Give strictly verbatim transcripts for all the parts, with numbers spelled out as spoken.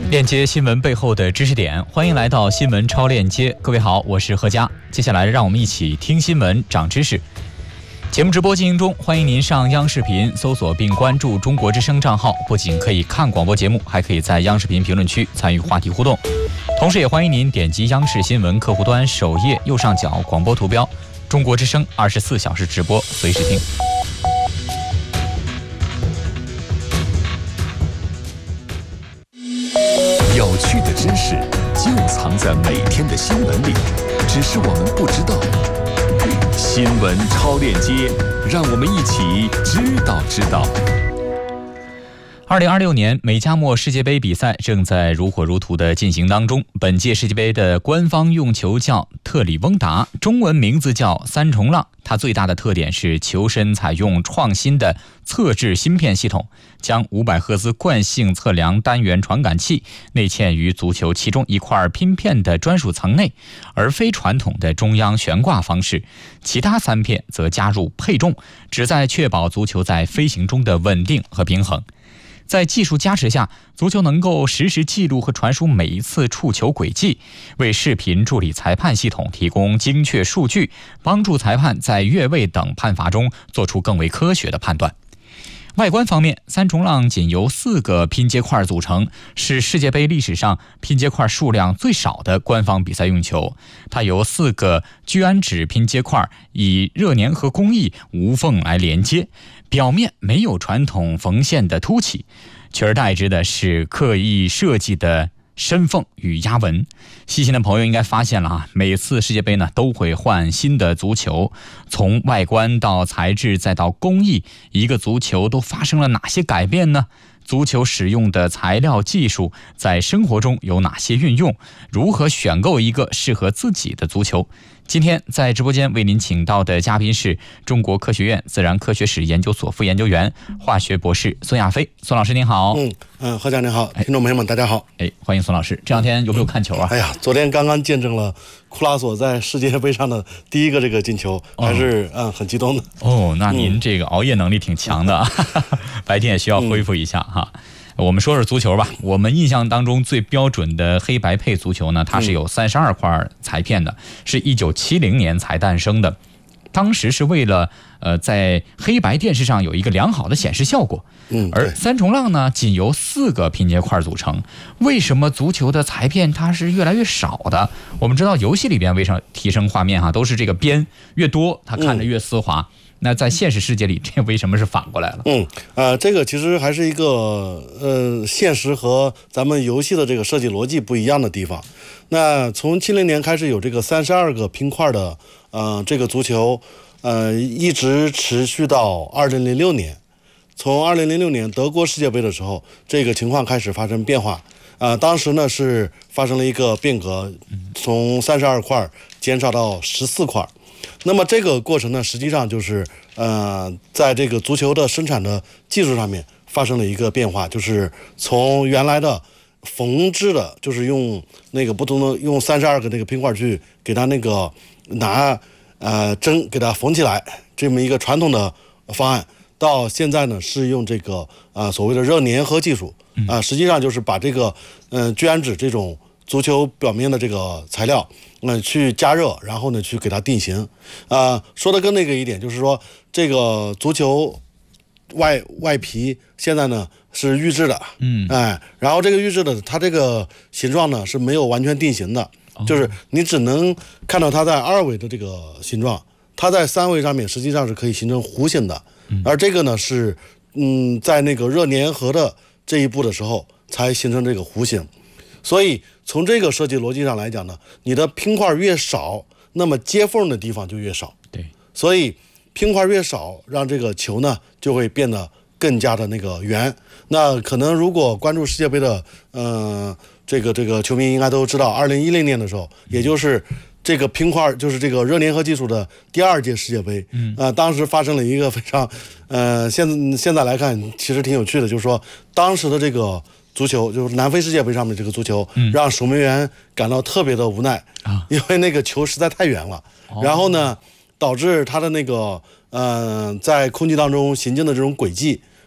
链接新闻背后的知识点，欢迎来到新闻超链接。各位好，我是何佳。接下来让我们一起听新闻长知识。节目直播进行中，欢迎您上央视频搜索并关注中国之声账号，不仅可以看广播节目，还可以在央视频评论区参与话题互动。同时也欢迎您点击央视新闻客户端首页右上角广播图标，中国之声二十四小时直播，随时听。 有趣的知识就藏在每天的新闻里，只是我们不知道。新闻超链接，让我们一起知道知道。 二零二六年美加墨世界杯比赛正在如火如荼的进行当中。本届世界杯的官方用球叫特里翁达，中文名字叫三重浪。它最大的特点是球身采用创新的测制芯片系统，将五百赫兹惯性测量单元传感器内嵌于足球其中一块拼片的专属层内，而非传统的中央悬挂方式。其他三片则加入配重，旨在确保足球在飞行中的稳定和平衡。在技术加持下，足球能够实时记录和传输每一次触球轨迹，为视频助理裁判系统提供精确数据，帮助裁判在越位等判罚中做出更为科学的判断。外观方面，三重浪仅由四个拼接块组成，是世界杯历史上拼接块数量最少的官方比赛用球。它由四个聚氨酯拼接块以热粘合工艺无缝来连接，表面没有传统缝线的凸起，取而代之的是刻意设计的深缝与压纹。细心的朋友应该发现了啊，每次世界杯呢都会换新的足球，从外观到材质再到工艺，一个足球都发生了哪些改变呢？足球使用的材料技术在生活中有哪些运用？如何选购一个适合自己的足球？今天在直播间为您请到的嘉宾是中国科学院自然科学史研究所副研究员、化学博士孙亚飞。孙老师您好。 嗯嗯，何讲您好，听众朋友们大家好。 哎，欢迎孙老师。这两天有没有看球啊？ 哎呀，昨天刚刚见证了库拉索在世界杯上的第一个这个进球，还是、哦、嗯很激动的。 哦，那您这个熬夜能力挺强的，嗯、白天也需要恢复一下哈。嗯我们说说足球吧。我们印象当中最标准的黑白配足球呢，它是有三十二块裁片的，是一九七零年才诞生的。当时是为了呃在黑白电视上有一个良好的显示效果。 嗯， 而三重浪呢，仅由四个拼接块组成。为什么足球的裁片它是越来越少的？我们知道游戏里边为什么提升画面哈，都是这个边越多，它看着越丝滑。嗯，那在现实世界里，这为什么是反过来了？ 嗯，呃，这个其实还是一个呃，现实和咱们游戏的这个设计逻辑不一样的地方。那从七零年开始有这个三十二个拼块的，呃，这个足球，呃，一直持续到二零零六年。从二零零六年德国世界杯的时候，这个情况开始发生变化。呃，当时呢是发生了一个变革，从三十二块减少到十四块。那么这个过程呢，实际上就是呃，在这个足球的生产的技术上面发生了一个变化，就是从原来的缝制的，就是用那个不同的用三十二个那个拼块去给它那个拿呃针给它缝起来，这么一个传统的方案，到现在呢是用这个啊、呃、所谓的热粘合技术啊、呃，实际上就是把这个嗯、呃、聚氨酯这种足球表面的这个材料，嗯、呃，去加热，然后呢，去给它定型。啊、呃，说的更那个一点，就是说这个足球外外皮现在呢是预制的， 嗯， 哎，然后这个预制的它这个形状呢是没有完全定型的，哦、就是你只能看到它在二维的这个形状，它在三维上面实际上是可以形成弧形的，嗯、而这个呢是嗯在那个热粘合的这一步的时候才形成这个弧形。所以从这个设计逻辑上来讲呢，你的拼块越少，那么接缝的地方就越少。 对， 所以拼块越少，让这个球呢就会变得更加的那个圆。那可能如果关注世界杯的，呃，这个这个球迷应该都知道，二零一零年的时候，也就是这个拼块，就是这个热粘合技术的第二届世界杯，嗯，啊、呃，当时发生了一个非常，呃，现现在来看其实挺有趣的，就是说当时的这个足球，就是南非世界杯上面这个足球，嗯、让守门员感到特别的无奈啊，因为那个球实在太远了，哦、然后呢，导致他的那个呃在空气当中行进的这种轨迹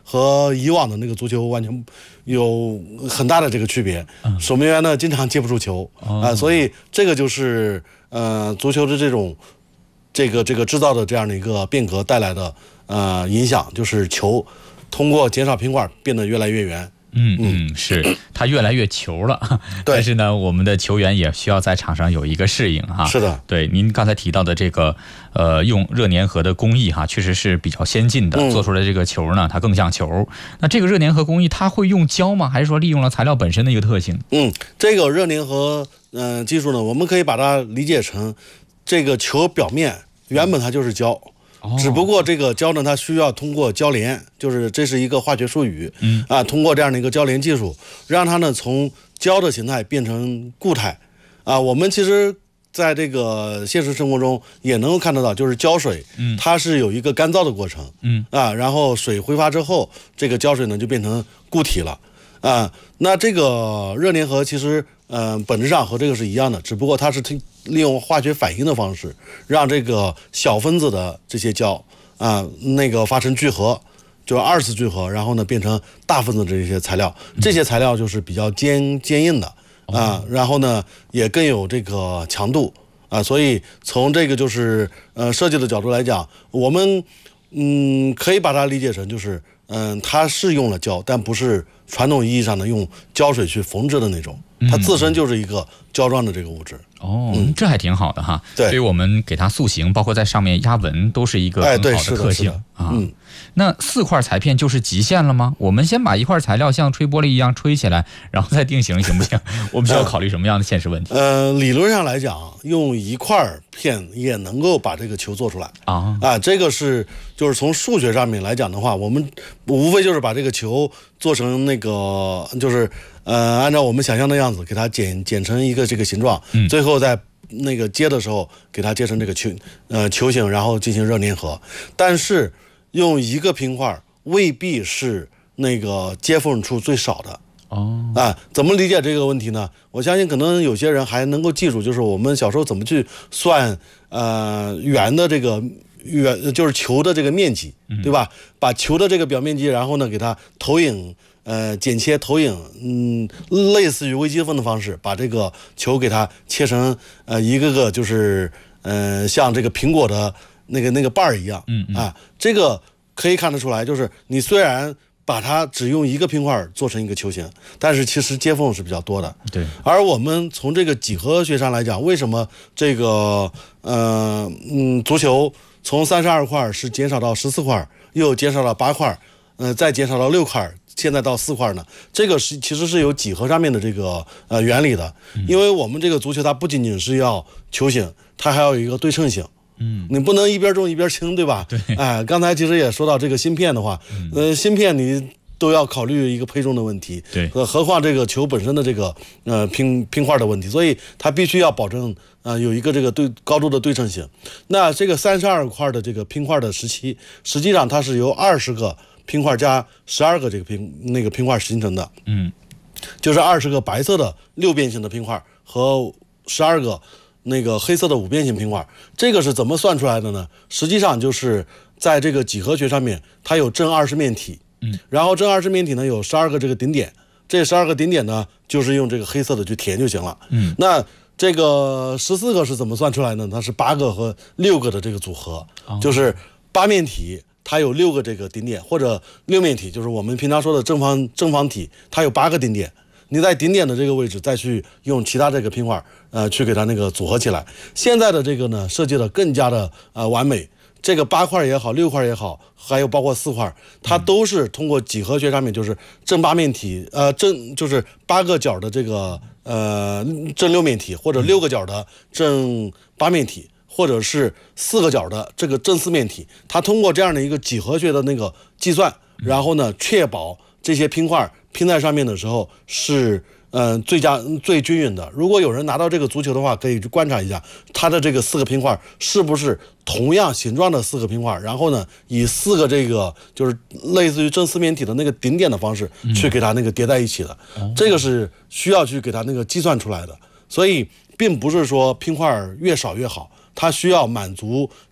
和以往的那个足球完全有很大的这个区别。嗯、守门员呢经常接不住球啊、哦呃，所以这个就是呃足球的这种这个这个制造的这样的一个变革带来的呃影响，就是球通过减少拼块变得越来越圆。 嗯嗯，是它越来越球了，但是呢，我们的球员也需要在场上有一个适应哈。 是的， 对，您刚才提到的这个呃，用热粘合的工艺哈，确实是比较先进的，嗯、做出来这个球呢，它更像球。那这个热粘合工艺，它会用胶吗？还是说利用了材料本身的一个特性？ 嗯，这个热粘合嗯、呃、技术呢，我们可以把它理解成这个球表面原本它就是胶。只不过这个胶呢，它需要通过胶联，就是这是一个化学术语，嗯啊，通过这样的一个胶联技术，让它呢从胶的形态变成固态，啊，我们其实在这个现实生活中也能够看得到，就是胶水，嗯，它是有一个干燥的过程，嗯啊，然后水挥发之后，这个胶水呢就变成固体了，啊，那这个热粘合其实。嗯、呃，本质上和这个是一样的，只不过它是利用化学反应的方式，让这个小分子的这些胶啊、呃，那个发生聚合，就二次聚合，然后呢变成大分子的这些材料，这些材料就是比较坚坚硬的啊、呃，然后呢也更有这个强度啊、呃，所以从这个就是呃设计的角度来讲，我们嗯可以把它理解成就是嗯、呃、它是用了胶，但不是传统意义上的用胶水去缝制的那种。它自身就是一个胶状的这个物质。 哦，嗯、这还挺好的哈。对，所以我们给它塑形，包括在上面压纹，都是一个很好的特性、 哎、 啊。 嗯， 那四块裁片就是极限了吗？我们先把一块材料像吹玻璃一样吹起来，然后再定型，行不行？我们需要考虑什么样的现实问题？ 呃，理论上来讲，用一块片也能够把这个球做出来啊啊，这个是就是从数学上面来讲的话，我们无非就是把这个球做成那个就是。呃，按照我们想象的样子，给它剪剪成一个这个形状，嗯、最后在那个接的时候，给它接成这个球呃球形，然后进行热粘合。但是用一个拼块未必是那个接缝处最少的。哦，啊，怎么理解这个问题呢？我相信可能有些人还能够记住，就是我们小时候怎么去算呃圆的这个圆，就是球的这个面积，对吧？把球的这个表面积，然后呢给它投影。呃，剪切投影，嗯，类似于微积分的方式，把这个球给它切成呃一个个就是呃像这个苹果的那个那个瓣儿一样，嗯啊，这个可以看得出来，就是你虽然把它只用一个拼块做成一个球形，但是其实接缝是比较多的。 对。 而我们从这个几何学上来讲，为什么这个呃嗯足球从三十二块是减少到十四块，又减少到八块，呃再减少到六块。现在到四块呢，这个是其实是有几何上面的这个呃原理的，因为我们这个足球它不仅仅是要球形，它还要有一个对称性。嗯，你不能一边重一边轻，对吧？ 对。 哎，刚才其实也说到这个芯片的话，嗯、呃，芯片你都要考虑一个配重的问题， 对， 呃，何况这个球本身的这个呃拼拼块的问题，所以它必须要保证啊、呃、有一个这个对高度的对称性。那这个三十二块的这个拼块的时期，实际上它是由二十个。拼块加十二个这个拼那个拼块形成的，嗯，就是二十个白色的六边形的拼块和十二个那个黑色的五边形拼块。这个是怎么算出来的呢？实际上就是在这个几何学上面，它有正二十面体，嗯，然后正二十面体呢有十二个这个顶点，这十二个顶点呢就是用这个黑色的去填就行了，嗯，那这个十四个是怎么算出来呢？它是八个和六个的这个组合，哦、就是八面体。它有六个这个顶点，或者六面体，就是我们平常说的正方正方体，它有八个顶点。你在顶点的这个位置再去用其他这个拼块，呃，去给它那个组合起来。现在的这个呢，设计的更加的呃完美。这个八块也好，六块也好，还有包括四块，它都是通过几何学上面就是正八面体，呃，正就是八个角的这个呃正六面体，或者六个角的正八面体。或者是四个角的这个正四面体，它通过这样的一个几何学的那个计算，然后呢，确保这些拼块拼在上面的时候是嗯、呃、最佳最均匀的。如果有人拿到这个足球的话，可以去观察一下它的这个四个拼块是不是同样形状的四个拼块，然后呢，以四个这个就是类似于正四面体的那个顶点的方式去给它那个叠在一起的，嗯、这个是需要去给它那个计算出来的。所以并不是说拼块越少越好。它需要满足